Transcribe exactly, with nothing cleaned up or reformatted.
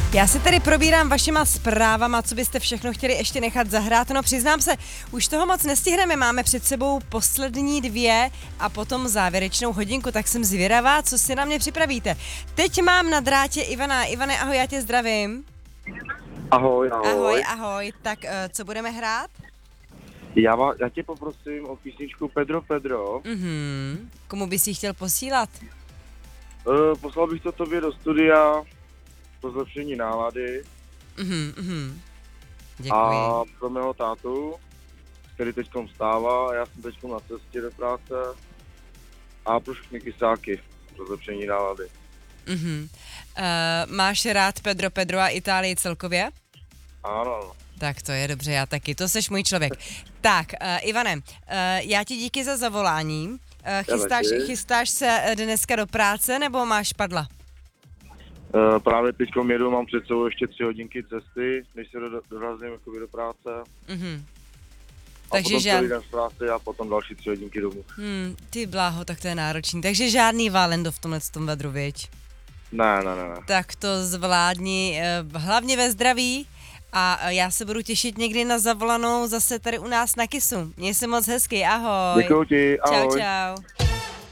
Já se tady probírám vašima zprávama, co byste všechno chtěli ještě nechat zahrát. No přiznám se, už toho moc nestihneme, máme před sebou poslední dvě a potom závěrečnou hodinku, tak jsem zvědavá, co si na mě připravíte. Teď mám na drátě Ivana. Ivane, ahoj, já tě zdravím. Ahoj, ahoj. Ahoj, ahoj. Tak co budeme hrát? Já, va, já tě poprosím o písničku Pedro Pedro. Mhm. Komu bys ji chtěl posílat? Uh, poslal bych to tobě do studia pro zlepšení nálady. Mhm, mhm. Děkuji. A pro mého tátu, který teďkom vstává, já jsem teďkom na cestě do práce. A pro všechny kysáky pro zlepšení nálady. Mhm. Uh, máš rád Pedro Pedro a Itálii celkově? Ano. Tak to je dobře, já taky, to seš můj člověk. Tak, uh, Ivane, uh, já ti díky za zavolání. Uh, chystáš, chystáš se dneska do práce, nebo máš padla? Uh, právě teďkom jedu, mám před sebou ještě tři hodinky cesty, než se do, dorazím jakoby do práce. Mhm. A Takže potom žád... celý den z práce a potom další tři hodinky domů. Hmm, ty bláho, tak to je náročný. Takže žádný Valendo v tomhle tom vedru, viď? Ne, ne, ne, ne. Tak to zvládni, uh, hlavně ve zdraví. A já se budu těšit někdy na zavolanou zase tady u nás na Kisu. Měj se moc hezky, ahoj. Děkuji ti, ahoj. Čau, čau.